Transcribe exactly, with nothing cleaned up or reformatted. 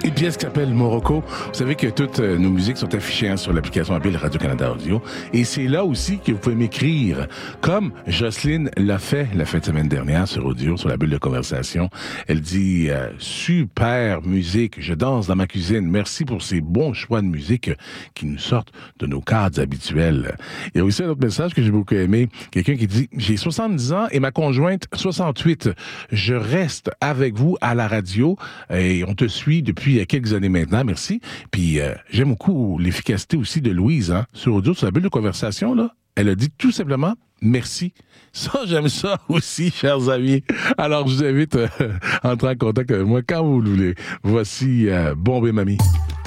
Une pièce qui s'appelle Morocco. Vous savez que toutes euh, nos musiques sont affichées hein, sur l'application mobile Radio-Canada Audio. Et c'est là aussi que vous pouvez m'écrire, comme Jocelyne l'a fait la fin de semaine dernière sur Audio, sur la bulle de conversation. Elle dit euh, « Super musique, je danse dans ma cuisine. Merci pour ces bons choix de musique qui nous sortent de nos cadres habituels. » Il y a aussi un autre message que j'ai beaucoup aimé. Quelqu'un qui dit « J'ai soixante-dix ans et ma conjointe soixante-huit. Je reste avec vous à la radio et on te suit depuis il y a quelques années maintenant, merci. Puis euh, j'aime beaucoup l'efficacité aussi de Louise, hein, sur Audio, sur la bulle de conversation, là. Elle a dit tout simplement merci. Ça, j'aime ça aussi, chers amis. Alors, je vous invite euh, à entrer en contact avec moi quand vous le voulez. Voici euh, Bombay Mamie.